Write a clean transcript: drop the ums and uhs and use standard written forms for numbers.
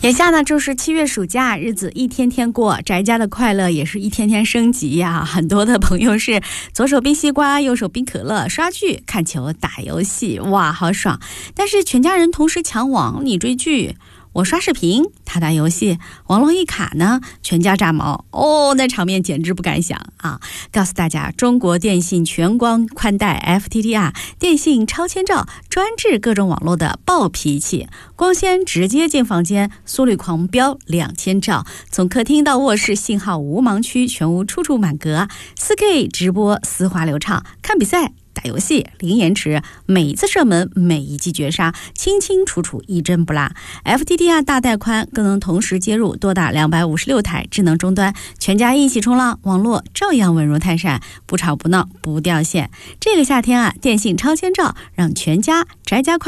眼下呢，就是7月暑假，日子一天天过，宅家的快乐也是一天天升级呀。很多的朋友是左手冰西瓜，右手冰可乐，刷剧、看球、打游戏，哇，好爽！但是全家人同时抢网，你追剧，我刷视频，他打游戏，网络一卡呢，全家炸毛哦，那场面简直不敢想啊！告诉大家，中国电信全光宽带 FTTR 电信超千兆，专治各种网络的暴脾气，光纤直接进房间，速率狂飙2000兆，从客厅到卧室信号无盲区，全屋处处满格， 4K 直播丝滑流畅，看比赛打游戏零延迟，每一次射门每一记绝杀清清楚楚，一帧不落。 FTTR 大带宽更能同时接入多达256台智能终端，全家一起冲浪，网络照样稳如泰山，不吵不闹不掉线。这个夏天啊，电信超千兆让全家宅家快